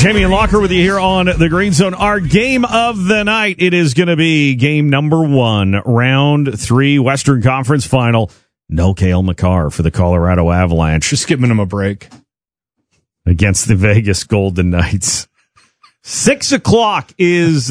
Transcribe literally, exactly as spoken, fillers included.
Jamie and Locker with you here on the Green Zone. Our game of the night, it is going to be game number one, round three, Western Conference Final. No Cale Makar for the Colorado Avalanche. Just giving him a break. Against the Vegas Golden Knights. Six o'clock is